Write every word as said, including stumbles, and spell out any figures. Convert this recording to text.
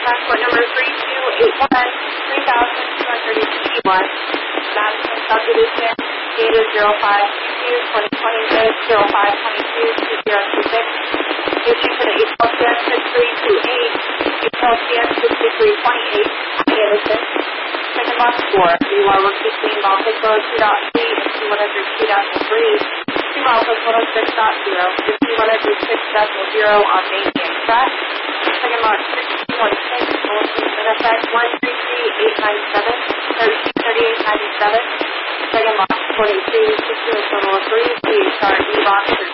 Passport number three two eight one, three thousand two hundred eighty-one. Madison Subdivision, data zero five two two, twenty twenty, zero five two two, two zero two six. Issued to the H L C S six three two eight, H L C S six three two eight, Edison. Second box four, you are work between Baltic Road two point three and two one oh two point three, two Baltic one oh six point zero, to two one oh six point zero on main and track. Second box six two one six, Bulletin in effect one three three eight nine seven, thirty-two thirty-eight ninety-seven. Second box forty-two, six zero total of three, C H R E box